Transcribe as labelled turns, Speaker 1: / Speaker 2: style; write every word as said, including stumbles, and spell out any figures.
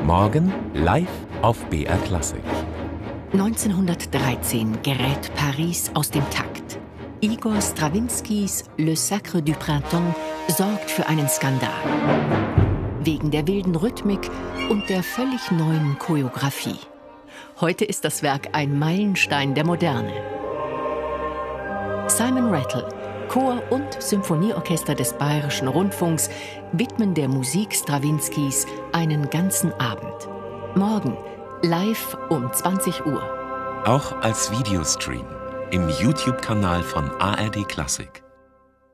Speaker 1: Morgen live auf B R Klassik.
Speaker 2: neunzehnhundertdreizehn gerät Paris aus dem Takt. Igor Strawinskys Le Sacre du Printemps sorgt für einen Skandal. Wegen der wilden Rhythmik und der völlig neuen Choreografie. Heute ist das Werk ein Meilenstein der Moderne. Simon Rattle, Chor und Symphonieorchester des Bayerischen Rundfunks widmen der Musik Strawinskys einen ganzen Abend. Morgen live um zwanzig Uhr.
Speaker 1: Auch als Videostream im YouTube-Kanal von A R D Klassik.